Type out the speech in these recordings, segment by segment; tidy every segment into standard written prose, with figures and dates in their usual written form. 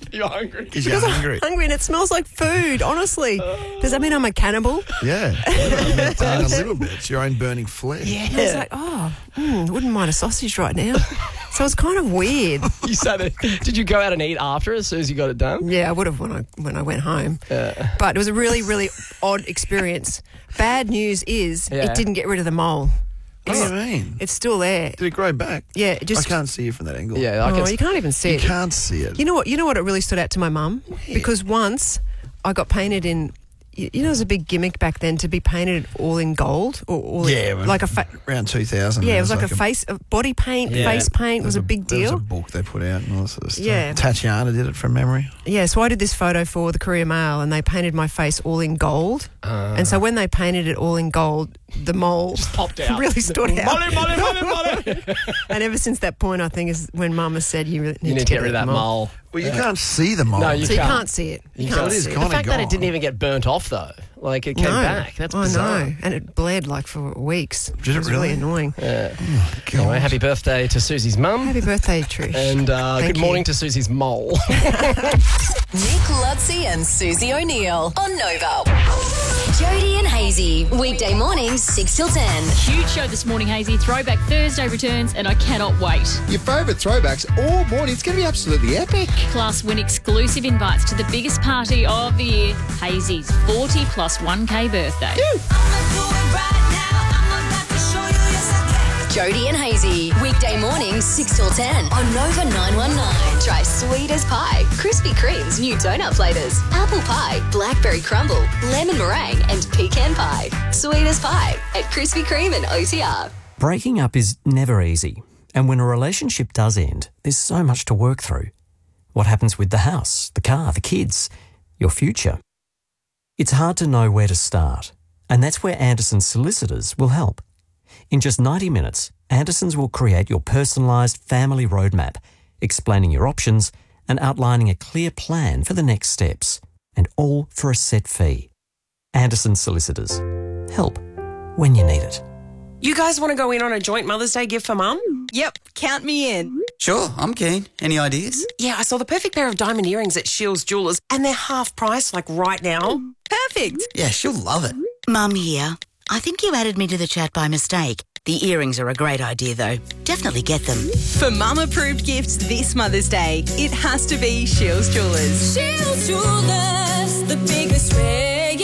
You're hungry. Because you're hungry. Hungry and it smells like food, honestly. Does that mean I'm a cannibal? Yeah. It does. A little bit. It's your own burning flesh. Yeah. I was like, wouldn't mind a sausage right now. So it was kind of weird. You said it. Did you go out and eat after as soon as you got it done? Yeah, I would have when I went home. But it was a really, really odd experience. Bad news is it didn't get rid of the mole. What do you mean? It's still there. Did it grow back? Yeah, it just. I can't see it from that angle. Yeah, you can't even see it. You can't see it. You know what? It really stood out to my mum because once I got painted in. You know, it was a big gimmick back then to be painted all in gold or like around 2000. Yeah, it was like a body paint, face paint was a big deal. There was a book they put out and all that sort of stuff. Yeah. Tatiana did it from memory. Yeah, so I did this photo for the Courier Mail and they painted my face all in gold. And so when they painted it all in gold, the mole just popped out. Really stood out. Molly. And ever since that point, I think is when Mum has said you really need to get rid of that mole. Well, you can't see the mole. No, you can't see it. You can't see it. The fact that it didn't even get burnt off, though, like it came back. That's bizarre. I know, and it bled like for weeks. Did it was really? annoying. Yeah. Anyway, happy birthday to Susie's mum. Happy birthday, Trish. And good morning to Susie's mole. Nick Lutzi and Susie O'Neill on Nova. Jody and Hazy, weekday mornings 6 till 10. Huge show this morning, Hazy. Throwback Thursday returns, and I cannot wait. Your favourite throwbacks all morning. It's going to be absolutely epic. Plus, win exclusive invites to the biggest party of the year, Hazy's 40 plus 1K birthday. Jody and Hazy, weekday mornings 6 till 10 on Nova 919. Try sweet as pie, Krispy Kreme's new donut flavours, apple pie, blackberry crumble, lemon meringue and pecan pie. Sweet as pie at Krispy Kreme and OTR. Breaking up is never easy, and when a relationship does end, there's so much to work through. What happens with the house, the car, the kids, your future? It's hard to know where to start, and that's where Anderson Solicitors will help. In just 90 minutes, Andersons will create your personalised family roadmap, explaining your options and outlining a clear plan for the next steps, and all for a set fee. Anderson Solicitors. Help when you need it. You guys want to go in on a joint Mother's Day gift for Mum? Yep, count me in. Sure, I'm keen. Any ideas? Yeah, I saw the perfect pair of diamond earrings at Shields Jewellers and they're half price, like right now. Perfect. Yeah, she'll love it. Mum here. I think you added me to the chat by mistake. The earrings are a great idea, though. Definitely get them. For Mum-approved gifts this Mother's Day, it has to be Shields Jewellers. Shields Jewellers, the biggest range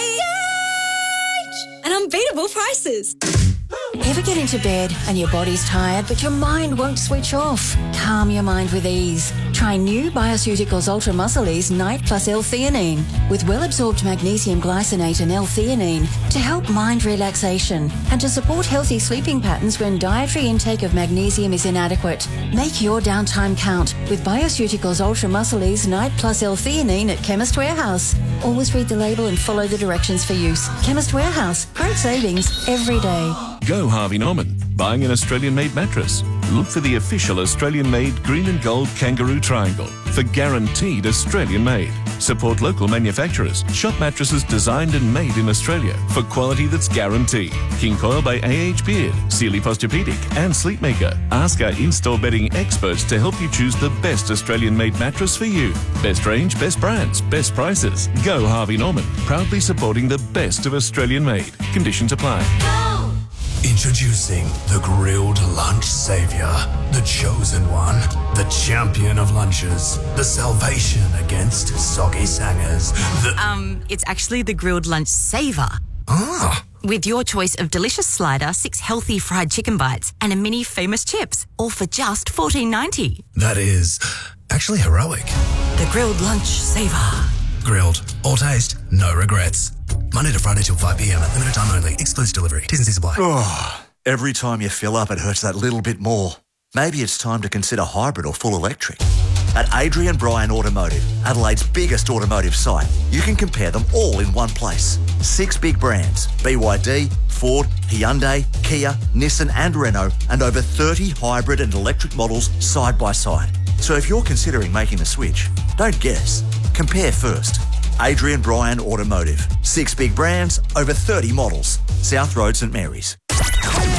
and unbeatable prices. Ever get into bed and your body's tired but your mind won't switch off? Calm your mind with ease. Try new Bioceuticals Ultra Muscle Ease Night Plus L-theanine with well-absorbed magnesium glycinate and L-theanine to help mind relaxation and to support healthy sleeping patterns when dietary intake of magnesium is inadequate. Make your downtime count with Bioceuticals Ultra Muscle Ease Night Plus L-theanine at Chemist Warehouse. Always read the label and follow the directions for use. Chemist Warehouse. Great savings every day. Go Harvey Norman, buying an Australian-made mattress. Look for the official Australian-made green and gold kangaroo triangle for guaranteed Australian-made. Support local manufacturers. Shop mattresses designed and made in Australia for quality that's guaranteed. King Coil by A.H. Beard, Sealy Posturepedic and Sleepmaker. Ask our in-store bedding experts to help you choose the best Australian-made mattress for you. Best range, best brands, best prices. Go Harvey Norman, proudly supporting the best of Australian-made. Conditions apply. Introducing the Grilled Lunch Saviour, the chosen one, the champion of lunches, the salvation against soggy sangers. It's actually the Grilled Lunch Saver. Ah. With your choice of delicious slider, 6 healthy fried chicken bites, and a mini famous chips, all for just $14.90. That is actually heroic. The Grilled Lunch Saver. Grilled. All taste, no regrets. Monday to Friday till 5 p.m. at limited time only. Exclusive delivery. T's and C's apply. Oh, every time you fill up, it hurts that little bit more. Maybe it's time to consider hybrid or full electric. At Adrian Bryan Automotive, Adelaide's biggest automotive site, you can compare them all in one place. 6 big brands, BYD, Ford, Hyundai, Kia, Nissan and Renault, and over 30 hybrid and electric models side by side. So if you're considering making the switch, don't guess. Compare first. Adrian Bryan Automotive. 6 big brands, over 30 models. South Road, St Mary's.